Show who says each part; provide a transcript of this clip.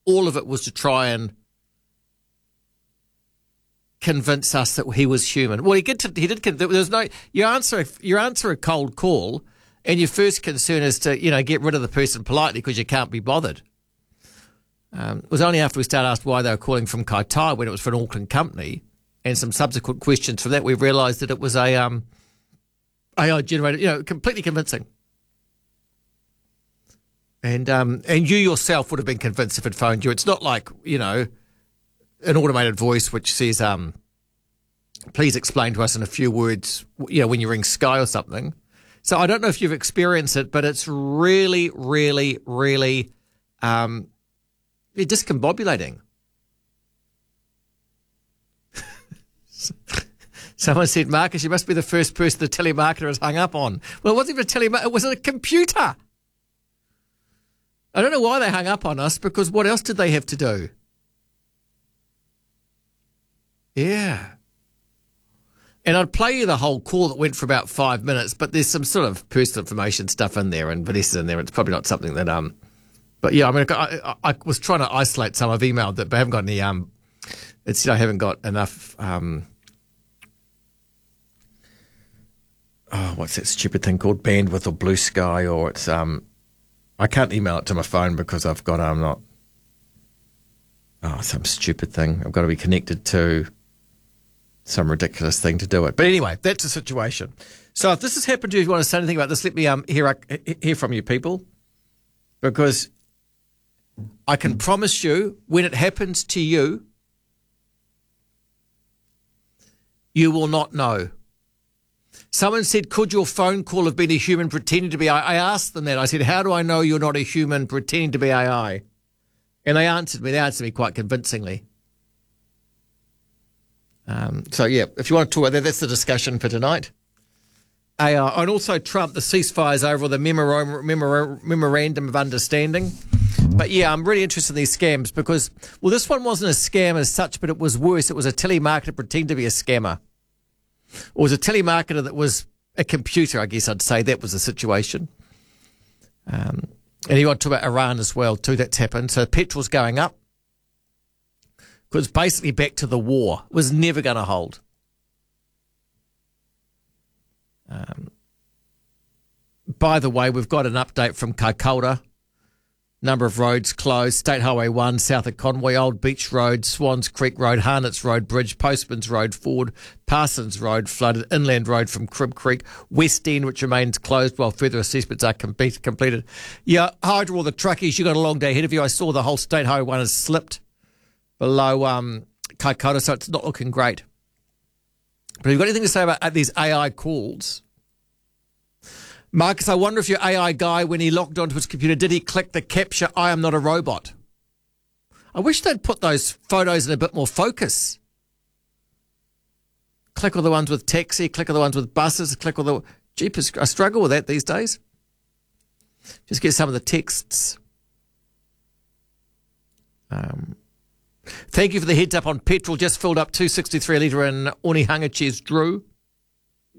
Speaker 1: all of it was to try and convince us that he was human. Well, he did. There was no. You answer a cold call, and your first concern is to get rid of the person politely because you can't be bothered. It was only after we started asking why they were calling from Kaitaia when it was for an Auckland company, and some subsequent questions from that, we realised that it was a AI generated, completely convincing. And you yourself would have been convinced if it phoned you. It's not like, an automated voice which says, please explain to us in a few words, when you ring Sky or something. So I don't know if you've experienced it, but it's really, really, really discombobulating. Someone said, Marcus, you must be the first person the telemarketer has hung up on. Well, it wasn't even a telemarketer, it was a computer. I don't know why they hung up on us, because what else did they have to do? Yeah. And I'd play you the whole call that went for about 5 minutes, but there's some sort of personal information stuff in there and Vanessa's in there. It's probably not something that, but yeah, I mean, I was trying to isolate some. I've emailed that, but I haven't got any, I haven't got enough, what's that stupid thing called? Bandwidth or Blue Sky, or it's, I can't email it to my phone because I've got, some stupid thing. I've got to be connected to some ridiculous thing to do it. But anyway, that's the situation. So if this has happened to you, if you want to say anything about this, let me hear from you people, because I can promise you when it happens to you, you will not know. Someone said, could your phone call have been a human pretending to be AI? I asked them that. I said, how do I know you're not a human pretending to be AI? And they answered me. They answered me quite convincingly. So, yeah, if you want to talk about that, that's the discussion for tonight. AI. And also Trump, the ceasefire's over, the memorandum of understanding. But, yeah, I'm really interested in these scams because, well, this one wasn't a scam as such, but it was worse. It was a telemarketer pretending to be a scammer. Or was a telemarketer that was a computer, I guess I'd say. That was the situation. And you want to talk about Iran as well, too. That's happened. So petrol's going up because basically back to the war. It was never going to hold. By the way, we've got an update from Kaikoura. Number of roads closed. State Highway 1, south of Conway, Old Beach Road, Swans Creek Road, Harnets Road Bridge, Postman's Road, Ford, Parsons Road flooded, Inland Road from Crib Creek, West End, which remains closed while further assessments are completed. Yeah, Hydro, the truckies, you got a long day ahead of you. I saw the whole State Highway 1 has slipped below Kaikoura, so it's not looking great. But have you got anything to say about these AI calls? Marcus, I wonder if your AI guy, when he logged onto his computer, did he click the capture, I am not a robot? I wish they'd put those photos in a bit more focus. Click all the ones with taxi, click all the ones with buses, click all the... Jeepers, I struggle with that these days. Just get some of the texts. Thank you for the heads up on petrol. Just filled up 263 a litre in Onehunga. Cheers, Drew.